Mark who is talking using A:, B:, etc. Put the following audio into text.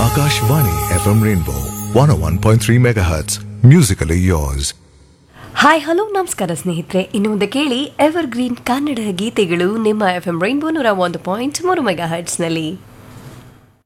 A: Akashvani FM Rainbow 101.3 MHz. Musically yours.
B: Hi hello ನಮಸ್ಕಾರ ಸ್ನೇಹಿತರೆ, ಇನ್ನು ಮುಂದೆ ಕೇಳಿ ಎವರ್ ಗ್ರೀನ್ ಕನ್ನಡ ಗೀತೆಗಳು ನಿಮ್ಮ FM ರೈನ್ಬೋ 101.3 ಮೆಗಾ ಹರ್ಟ್ಸ್ನಲ್ಲಿ.